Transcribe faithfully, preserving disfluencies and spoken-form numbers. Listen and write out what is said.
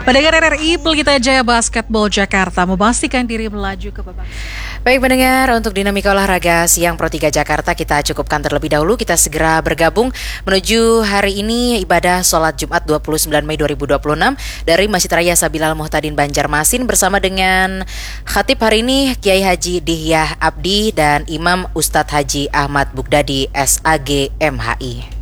Pendengar R R I, Pelita Jaya Basketball Jakarta memastikan diri melaju ke babak. Baik pendengar, untuk dinamika olahraga siang Pro tiga Jakarta kita cukupkan terlebih dahulu. Kita segera bergabung menuju hari ini ibadah sholat Jumat dua puluh sembilan Mei dua ribu dua puluh enam dari Masjid Raya Sabilal Muhtadin Banjarmasin bersama dengan khatib hari ini Kiai Haji Dihyah Abdi dan Imam Ustadz Haji Ahmad Bugdadi S A G M H I.